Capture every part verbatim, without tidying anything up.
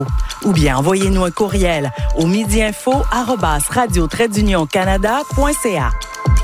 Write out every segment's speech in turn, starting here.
Ou bien envoyez-nous un courriel au midiinfo arobase radio trait d'union canada point c a.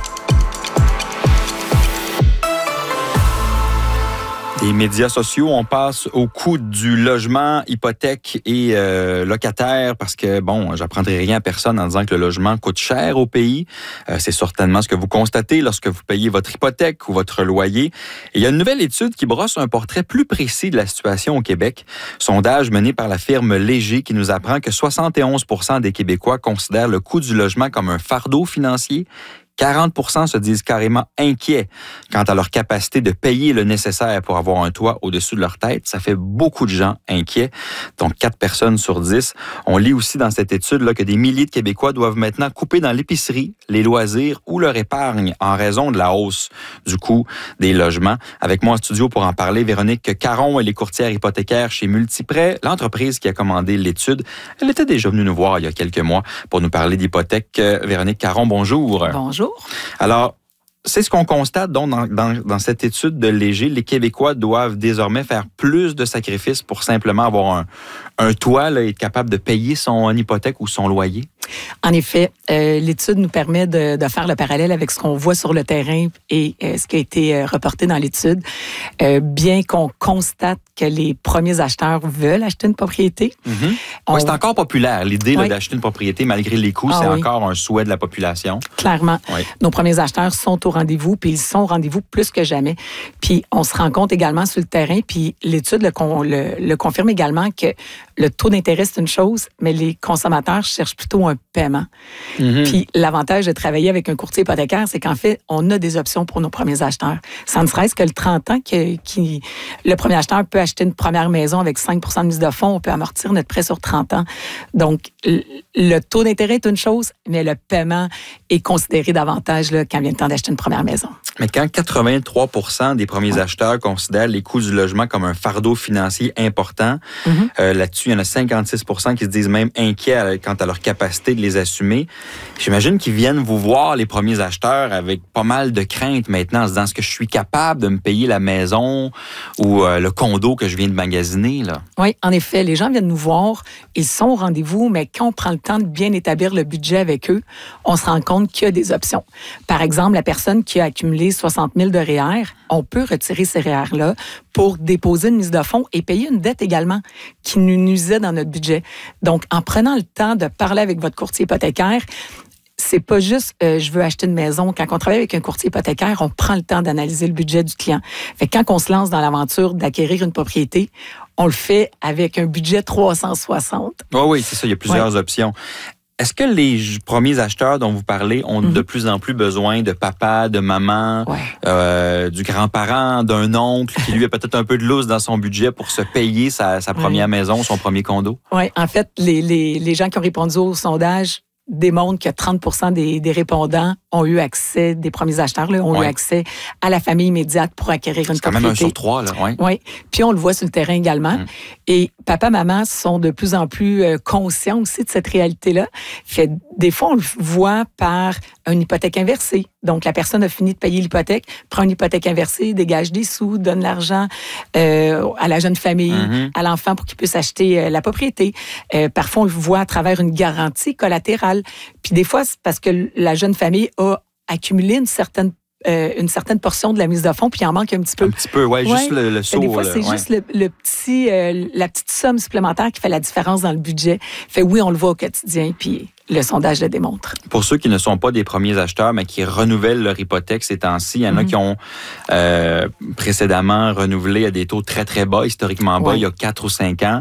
Des médias sociaux, on passe au coût du logement, hypothèque et euh, locataire parce que, bon, j'apprendrai rien à personne en disant que le logement coûte cher au pays. Euh, c'est certainement ce que vous constatez lorsque vous payez votre hypothèque ou votre loyer. Et il y a une nouvelle étude qui brosse un portrait plus précis de la situation au Québec. Sondage mené par la firme Léger qui nous apprend que soixante et onze pour cent des Québécois considèrent le coût du logement comme un fardeau financier. quarante pour cent se disent carrément inquiets quant à leur capacité de payer le nécessaire pour avoir un toit au-dessus de leur tête. Ça fait beaucoup de gens inquiets, donc quatre personnes sur dix. On lit aussi dans cette étude-là que des milliers de Québécois doivent maintenant couper dans l'épicerie, les loisirs ou leur épargne en raison de la hausse du coût des logements. Avec moi en studio pour en parler, Véronique Caron, elle est courtière hypothécaire chez Multiprêt, l'entreprise qui a commandé l'étude. Elle était déjà venue nous voir il y a quelques mois pour nous parler d'hypothèque. Véronique Caron, bonjour. Bonjour. Alors, c'est ce qu'on constate donc dans, dans, dans cette étude de Léger. Les Québécois doivent désormais faire plus de sacrifices pour simplement avoir un, un toit là, et être capable de payer son hypothèque ou son loyer. En effet, euh, l'étude nous permet de, de faire le parallèle avec ce qu'on voit sur le terrain et euh, ce qui a été euh, reporté dans l'étude. Euh, bien qu'on constate que les premiers acheteurs veulent acheter une propriété. Mm-hmm. On... Oui, c'est encore populaire. L'idée oui. là, d'acheter une propriété, malgré les coûts, ah, c'est oui. encore un souhait de la population. Clairement. Oui. Nos premiers acheteurs sont au rendez-vous, puis ils sont au rendez-vous plus que jamais. Puis on se rend compte également sur le terrain, puis l'étude le, le, le confirme également que le taux d'intérêt, c'est une chose, mais les consommateurs cherchent plutôt un paiement. Mm-hmm. Puis l'avantage de travailler avec un courtier hypothécaire, c'est qu'en fait, on a des options pour nos premiers acheteurs. Ça ne serait-ce que le trente ans que qui, le premier acheteur peut acheter une première maison avec cinq pour cent de mise de fonds, on peut amortir notre prêt sur trente ans. Donc, le taux d'intérêt est une chose, mais le paiement est considéré davantage là, quand vient le temps d'acheter une première maison. Mais quand quatre-vingt-trois pour cent des premiers ouais. acheteurs considèrent les coûts du logement comme un fardeau financier important, mm-hmm. euh, là-dessus, il y en a cinquante-six pour cent qui se disent même inquiets quant à leur capacité de les assumer. J'imagine qu'ils viennent vous voir, les premiers acheteurs, avec pas mal de craintes maintenant, en se disant, est-ce que je suis capable de me payer la maison ou euh, le condo que je viens de magasiner, là? Oui, en effet, les gens viennent nous voir, ils sont au rendez-vous, mais quand on prend le temps de bien établir le budget avec eux, on se rend compte qu'il y a des options. Par exemple, la personne qui a accumulé soixante mille de R E E R, on peut retirer ces R E E R-là pour déposer une mise de fonds et payer une dette également qui nous nuisait dans notre budget. Donc, en prenant le temps de parler avec votre courtier hypothécaire, c'est pas juste euh, je veux acheter une maison. Quand on travaille avec un courtier hypothécaire, on prend le temps d'analyser le budget du client. Fait que quand on se lance dans l'aventure d'acquérir une propriété, on le fait avec un budget trois cent soixante. Oh oui, c'est ça, il y a plusieurs ouais. options. Est-ce que les premiers acheteurs dont vous parlez ont mm-hmm. de plus en plus besoin de papa, de maman, ouais. euh, du grand-parent, d'un oncle qui lui a peut-être un peu de lousse dans son budget pour se payer sa, sa première ouais. maison, son premier condo? Oui, en fait, les, les, les gens qui ont répondu au sondage démontre que trente pour cent des, des répondants ont eu accès, des premiers acheteurs, là, ont oui. eu accès à la famille immédiate pour acquérir une c'est quand propriété. Même un sur trois, là. Oui. Oui. Puis on le voit sur le terrain également. Mm. Et papa, maman sont de plus en plus euh, conscients aussi de cette réalité-là. Fait, des fois, on le voit par une hypothèque inversée. Donc, la personne a fini de payer l'hypothèque, prend une hypothèque inversée, dégage des sous, donne l'argent euh, à la jeune famille, mm-hmm. à l'enfant pour qu'il puisse acheter euh, la propriété. Euh, parfois, on le voit à travers une garantie collatérale. Puis des fois, c'est parce que la jeune famille a accumulé une certaine Euh, une certaine portion de la mise de fonds, puis il en manque un petit peu. Un petit peu, oui, ouais, juste le, le saut. Des fois, c'est ouais. juste le, le petit, euh, la petite somme supplémentaire qui fait la différence dans le budget. Fait oui, on le voit au quotidien, puis le sondage le démontre. Pour ceux qui ne sont pas des premiers acheteurs, mais qui renouvellent leur hypothèque ces temps-ci, il y en mm-hmm. a qui ont euh, précédemment renouvelé à des taux très, très bas, historiquement bas, ouais. il y a quatre ou cinq ans.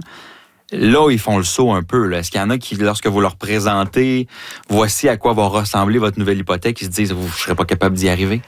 Là, ils font le saut un peu. Là. Est-ce qu'il y en a qui, lorsque vous leur présentez, voici à quoi va ressembler votre nouvelle hypothèque, ils se disent, vous ne serez pas capable d'y arriver?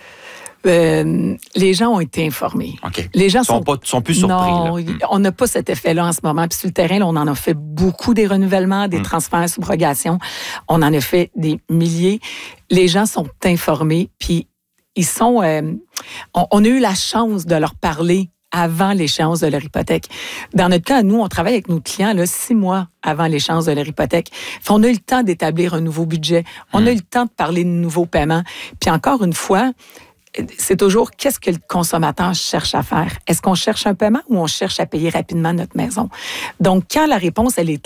Euh, les gens ont été informés. Okay. Les gens sont, sont, pas, sont plus surpris. Non, là. on n'a pas cet effet-là en ce moment. Puis sur le terrain, là, on en a fait beaucoup des renouvellements, des mm. transferts, subrogations. On en a fait des milliers. Les gens sont informés, puis ils sont... Euh, on, on a eu la chance de leur parler avant l'échéance de leur hypothèque. Dans notre cas, nous, on travaille avec nos clients là, six mois avant l'échéance de leur hypothèque. Fait, on a eu le temps d'établir un nouveau budget. On mmh. a eu le temps de parler de nouveaux paiements. Puis encore une fois, c'est toujours qu'est-ce que le consommateur cherche à faire. Est-ce qu'on cherche un paiement ou on cherche à payer rapidement notre maison? Donc, quand la réponse, elle est